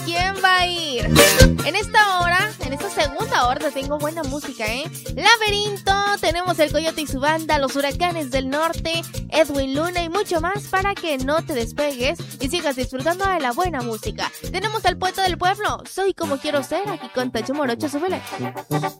¿quién va a ir? En esta hora, en esta segunda hora, te tengo buena música, ¿eh? Laberinto, tenemos el Coyote y su banda, Los Huracanes del Norte, Edwin Luna y mucho más para que no te despegues y sigas disfrutando de la buena música. Tenemos al Poeta del Pueblo, Soy como quiero ser, aquí con Tacho Morocho, súbele.